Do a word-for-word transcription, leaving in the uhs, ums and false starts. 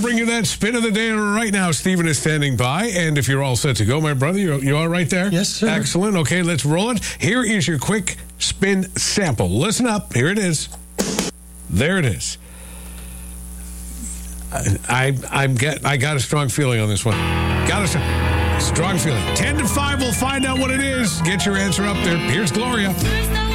bring you that spin of the day right now. Stephen is standing by, and if you're all set to go, my brother, you you all right there? Yes, sir. Excellent. Okay, let's roll it. Here is your quick spin sample. Listen up. Here it is. There it is. I, I I'm get I got a strong feeling on this one. Got a strong feeling. Ten to five. We'll find out what it is. Get your answer up there. Here's Gloria.